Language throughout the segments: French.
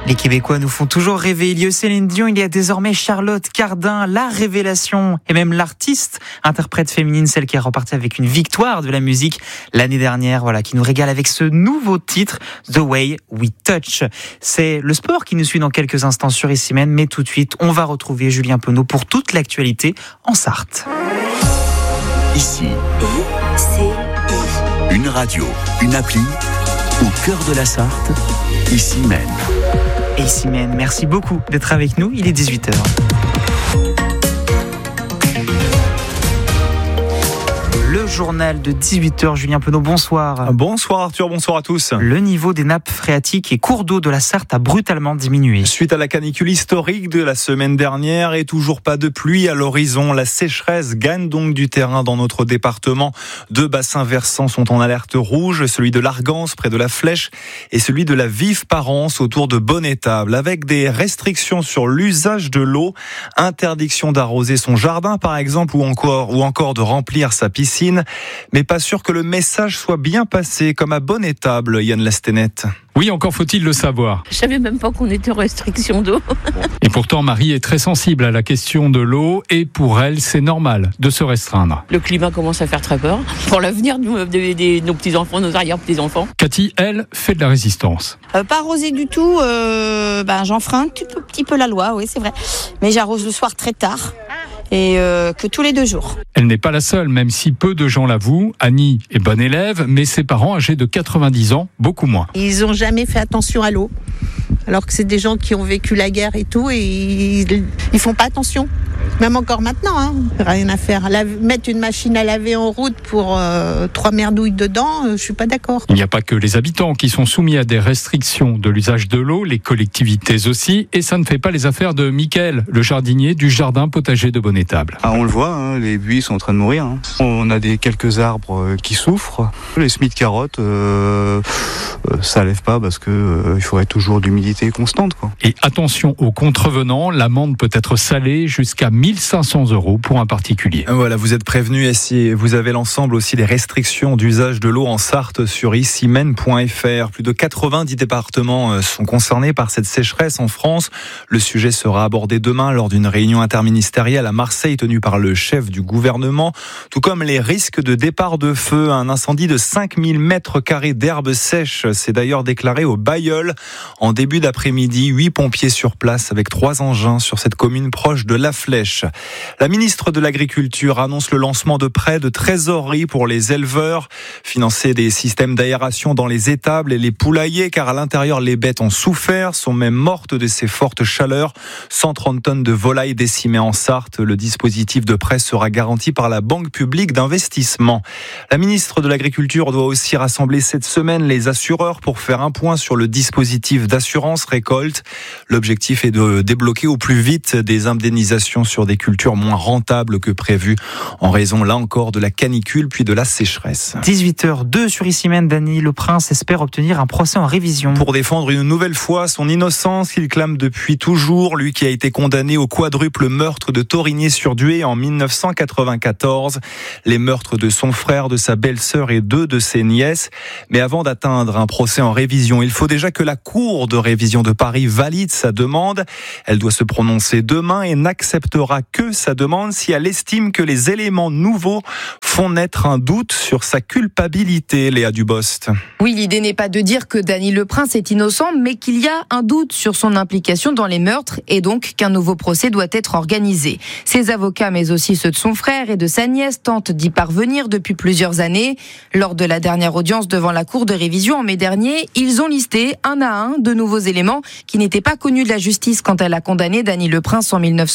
Les Québécois nous font toujours rêver. Il y a Céline Dion, il y a désormais Charlotte Cardin, la révélation et même l'artiste, interprète féminine, celle qui est repartie avec une victoire de la musique l'année dernière, qui nous régale avec ce nouveau titre, The Way We Touch. C'est le sport qui nous suit dans quelques instants sur Ici Même, mais tout de suite, on va retrouver Julien Penaud pour toute l'actualité en Sarthe. Ici, une radio, une appli, au cœur de la Sarthe, Ici Même. Et Ici Même, merci beaucoup d'être avec nous, il est 18h. Le journal de 18h, Julien Penaud, bonsoir. Bonsoir Arthur, bonsoir à tous. Le niveau des nappes phréatiques et cours d'eau de la Sarthe a brutalement diminué. Suite à la canicule historique de la semaine dernière et toujours pas de pluie à l'horizon, la sécheresse gagne donc du terrain dans notre département. 2 bassins versants sont en alerte rouge, celui de l'Argance près de la Flèche et celui de la Vive-Parence autour de Bonnétable, avec des restrictions sur l'usage de l'eau, interdiction d'arroser son jardin par exemple ou encore de remplir sa piscine. Mais pas sûr que le message soit bien passé, comme à Bonnétable, Yann Lastenette. Oui, encore faut-il le savoir. Je savais même pas qu'on était en restriction d'eau. Et pourtant, Marie est très sensible à la question de l'eau et pour elle, c'est normal de se restreindre. Le climat commence à faire très peur. Pour l'avenir de nos petits-enfants, nos arrière-petits-enfants. Cathy, elle, fait de la résistance. Pas arroser du tout, j'enfreins un petit peu la loi, oui c'est vrai. Mais j'arrose le soir très tard. Et que tous les 2 jours. Elle n'est pas la seule, même si peu de gens l'avouent. Annie est bonne élève, mais ses parents âgés de 90 ans, beaucoup moins. Ils n'ont jamais fait attention à l'eau, alors que c'est des gens qui ont vécu la guerre et tout, et ils font pas attention. Même encore maintenant, rien à faire. Mettre une machine à laver en route pour 3 merdouilles dedans, je suis pas d'accord. Il n'y a pas que les habitants qui sont soumis à des restrictions de l'usage de l'eau, les collectivités aussi, et ça ne fait pas les affaires de Mickaël, le jardinier du jardin potager de Bonnétable. On le voit, les buis sont en train de mourir. On a quelques arbres qui souffrent. Les semis de carottes, ça lève pas parce que il faudrait toujours d'humidité constante, quoi. Et attention aux contrevenants, l'amende peut être salée jusqu'à 1 500 € pour un particulier. Voilà, vous êtes prévenus et si vous avez l'ensemble aussi des restrictions d'usage de l'eau en Sarthe sur icimene.fr. Plus de 90 départements sont concernés par cette sécheresse en France. Le sujet sera abordé demain lors d'une réunion interministérielle à Marseille tenue par le chef du gouvernement, tout comme les risques de départ de feu. Un incendie de 5000 mètres carrés d'herbe sèche s'est d'ailleurs déclaré au Bailleul en début d'après-midi. 8 pompiers sur place avec 3 engins sur cette commune proche de La Flèche. La ministre de l'Agriculture annonce le lancement de prêts de trésorerie pour les éleveurs, financer des systèmes d'aération dans les étables et les poulaillers, car à l'intérieur les bêtes ont souffert, sont même mortes de ces fortes chaleurs. 130 tonnes de volailles décimées en Sarthe. Le dispositif de prêt sera garanti par la Banque publique d'investissement. La ministre de l'Agriculture doit aussi rassembler cette semaine les assureurs pour faire un point sur le dispositif d'assurance récolte. L'objectif est de débloquer au plus vite des indemnisations sur des cultures moins rentables que prévu en raison, là encore, de la canicule puis de la sécheresse. 18h02 sur Ici Même, Dany Le Prince espère obtenir un procès en révision. Pour défendre une nouvelle fois son innocence qu'il clame depuis toujours, lui qui a été condamné au quadruple meurtre de Torigné-sur-Dué en 1994, les meurtres de son frère, de sa belle-sœur et 2 de ses nièces. Mais avant d'atteindre un procès en révision, il faut déjà que la Cour de révision de Paris valide sa demande. Elle doit se prononcer demain et n'acceptera que sa demande si elle estime que les éléments nouveaux font naître un doute sur sa culpabilité, Léa Dubost. Oui, l'idée n'est pas de dire que Dany Le Prince est innocent, mais qu'il y a un doute sur son implication dans les meurtres et donc qu'un nouveau procès doit être organisé. Ses avocats, mais aussi ceux de son frère et de sa nièce, tentent d'y parvenir depuis plusieurs années. Lors de la dernière audience devant la Cour de révision en mai dernier, ils ont listé un à un de nouveaux éléments qui n'étaient pas connus de la justice quand elle a condamné Dany Le Prince en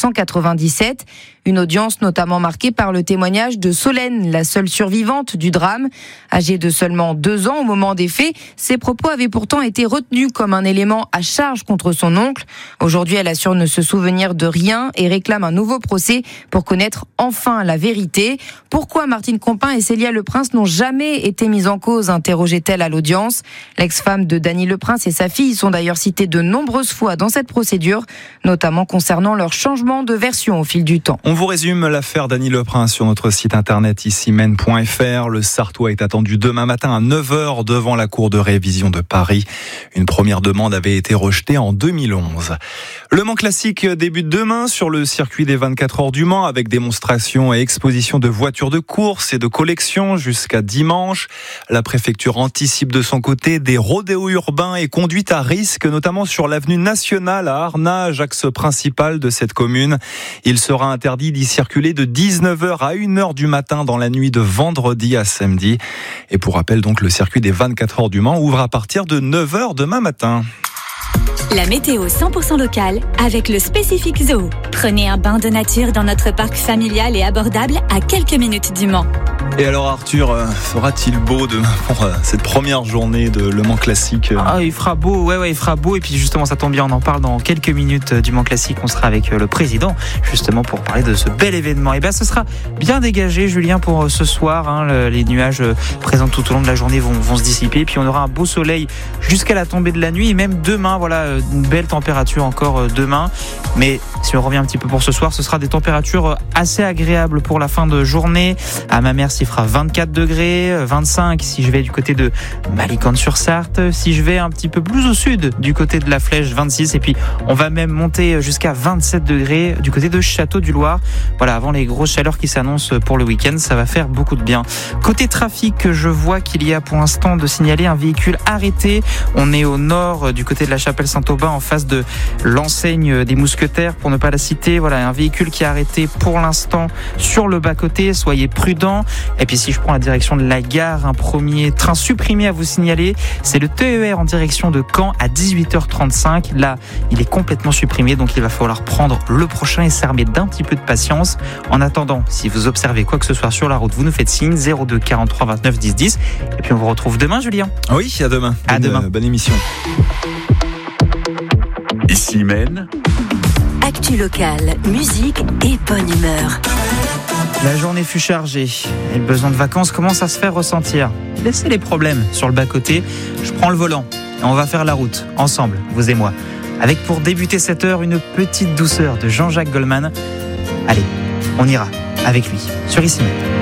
1997. Une audience notamment marquée par le témoignage de Solène, la seule survivante du drame. Âgée de seulement 2 ans au moment des faits, ses propos avaient pourtant été retenus comme un élément à charge contre son oncle. Aujourd'hui, elle assure ne se souvenir de rien et réclame un nouveau procès pour connaître enfin la vérité. Pourquoi Martine Compin et Célia Le Prince n'ont jamais été mises en cause, interrogeait-elle à l'audience. L'ex-femme de Dany Le Prince et sa fille sont d'ailleurs citées de nombreuses fois dans cette procédure, notamment concernant leur changement de version au fil du temps. On vous résume l'affaire Dany Leprince sur notre site internet icimen.fr. Le Sarthois est attendu demain matin à 9h devant la cour de révision de Paris. Une première demande avait été rejetée en 2011. Le Mans Classique débute demain sur le circuit des 24 heures du Mans avec démonstration et exposition de voitures de course et de collection jusqu'à dimanche. La préfecture anticipe de son côté des rodéos urbains et conduites à risque, notamment sur l'avenue nationale à Arnage, axe principal de cette commune. Il sera interdit d'y circuler de 19h à 1h du matin dans la nuit de vendredi à samedi. Et pour rappel, donc, le circuit des 24 heures du Mans ouvre à partir de 9h demain matin. La météo 100% locale avec le Spécifique Zoo. Prenez un bain de nature dans notre parc familial et abordable à quelques minutes du Mans. Et alors Arthur, fera-t-il beau demain pour cette première journée de Le Mans Classique? Il fera beau, ouais, il fera beau. Et puis justement, ça tombe bien, on en parle dans quelques minutes du Mans Classique. On sera avec le président justement pour parler de ce bel événement. Et ce sera bien dégagé, Julien, pour ce soir. Les nuages présents tout au long de la journée vont se dissiper. Et puis on aura un beau soleil jusqu'à la tombée de la nuit. Et même demain, une belle température encore demain. Mais si on revient un petit peu pour ce soir, ce sera des températures assez agréables pour la fin de journée. À Mamers, il fera 24 degrés, 25 si je vais du côté de Malicorne-sur-Sarthe. Si je vais un petit peu plus au sud, du côté de la Flèche, 26. Et puis, on va même monter jusqu'à 27 degrés du côté de Château-du-Loir. Avant les grosses chaleurs qui s'annoncent pour le week-end, ça va faire beaucoup de bien. Côté trafic, je vois qu'il y a pour l'instant de signaler un véhicule arrêté. On est au nord du côté de la Chapelle Saint-Aubin, en face de l'enseigne des Mousquetaires, pour ne pas la citer. Un véhicule qui est arrêté pour l'instant sur le bas-côté. Soyez prudents. Et puis si je prends la direction de la gare, un premier train supprimé à vous signaler, c'est le TER en direction de Caen à 18h35. Là, il est complètement supprimé, donc il va falloir prendre le prochain et s'armer d'un petit peu de patience. En attendant, si vous observez quoi que ce soit sur la route, vous nous faites signe, 02 43 29 10 10. Et puis on vous retrouve demain, Julien. Oui, à demain. Bonne émission. Icimen. Actu locale, musique et bonne humeur. La journée fut chargée et le besoin de vacances commence à se faire ressentir. Laissez les problèmes sur le bas-côté, je prends le volant et on va faire la route, ensemble, vous et moi. Avec pour débuter cette heure, une petite douceur de Jean-Jacques Goldman. Allez, on ira avec lui sur Icimen.